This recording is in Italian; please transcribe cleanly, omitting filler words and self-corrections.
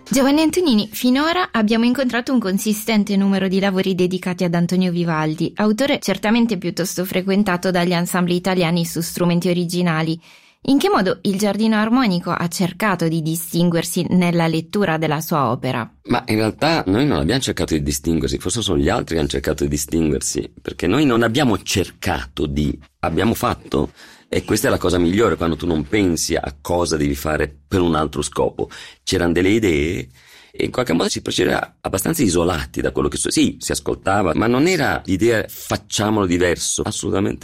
Giovanni Antonini, finora abbiamo incontrato un consistente numero di lavori dedicati ad Antonio Vivaldi, autore certamente piuttosto frequentato dagli ensemble italiani su strumenti originali. In che modo il Giardino Armonico ha cercato di distinguersi nella lettura della sua opera? Ma in realtà noi non abbiamo cercato di distinguersi, forse sono gli altri che hanno cercato di distinguersi, perché noi non abbiamo cercato abbiamo fatto. E questa è la cosa migliore, quando tu non pensi a cosa devi fare per un altro scopo. C'erano delle idee e in qualche modo si procedeva abbastanza isolati da quello che sì, si ascoltava, ma non era l'idea facciamolo diverso, assolutamente